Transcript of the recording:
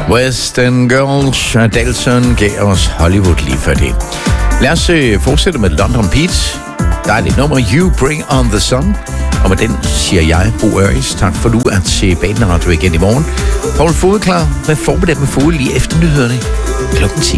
Western Girls. Dalton gav os Hollywood lige før det. Lad os fortsætte med London Beat. Der er et nummer, You Bring On The Sun. Og med den siger jeg, Bo Øris, tak for du er til Baden Radio igen i morgen. Poul Fode klar med formiddag med Fode lige efter nyhederne klokken 10.